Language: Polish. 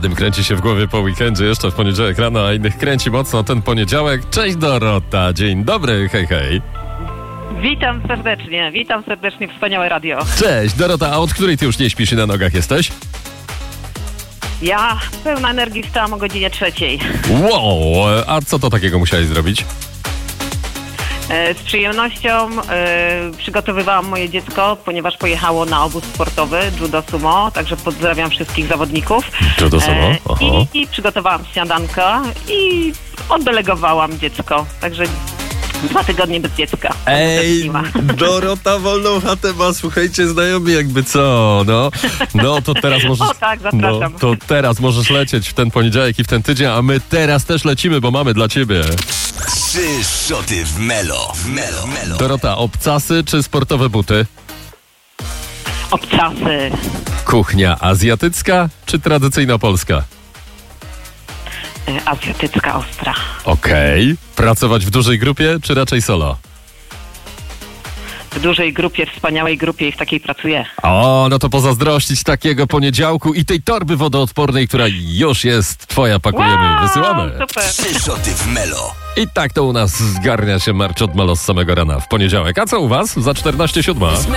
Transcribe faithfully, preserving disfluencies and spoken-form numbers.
Jednym kręci się w głowie po weekendzie, jeszcze w poniedziałek rano, a innych kręci mocno ten poniedziałek. Cześć Dorota, dzień dobry, hej hej. Witam serdecznie, witam serdecznie, wspaniałe radio. Cześć Dorota, a od której ty już nie śpisz i na nogach jesteś? Ja pełna energii wstałam o godzinie trzeciej. Wow, a co to takiego musiałeś zrobić? E, z przyjemnością e, przygotowywałam moje dziecko, ponieważ pojechało na obóz sportowy Judo Sumo, także pozdrawiam wszystkich zawodników. Judo Sumo, E, aha. i, I przygotowałam śniadanko i oddelegowałam dziecko, także dwa tygodnie bez dziecka. Ej, Dorota wolną chatę ma, słuchajcie, znajomi jakby co, no. No to teraz możesz... O tak, zapraszam. No, to teraz możesz lecieć w ten poniedziałek i w ten tydzień, a my teraz też lecimy, bo mamy dla ciebie. Trzy szoty w Melo. W Melo. Melo. Dorota, obcasy czy sportowe buty? Obcasy. Kuchnia azjatycka czy tradycyjna polska? E, azjatycka ostra. Okej. Pracować w dużej grupie czy raczej solo? W dużej grupie, wspaniałej grupie i w takiej pracuję. O, no to pozazdrościć takiego poniedziałku i tej torby wodoodpornej, która już jest twoja, pakujemy i wysyłamy. Super. Trzy szoty w Melo. I tak to u nas zgarnia się marcz od Melo z samego rana w poniedziałek. A co u was? Za czternaście siódma.